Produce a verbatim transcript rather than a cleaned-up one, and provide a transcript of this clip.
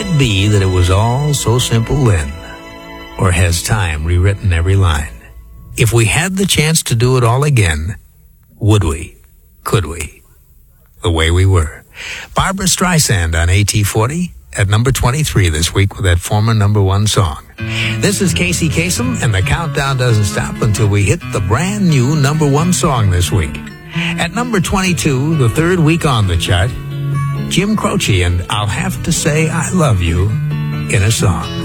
it be that it was all so simple then? Or has time rewritten every line? If we had the chance to do it all again, would we? Could we? The way we were. Barbra Streisand on A T forty at number twenty-three this week with that former number one song. This is Casey Kasem, and the countdown doesn't stop until we hit the brand new number one song this week. At number twenty-two, the third week on the chart, Jim Croce and I'll Have to Say I Love You in a Song.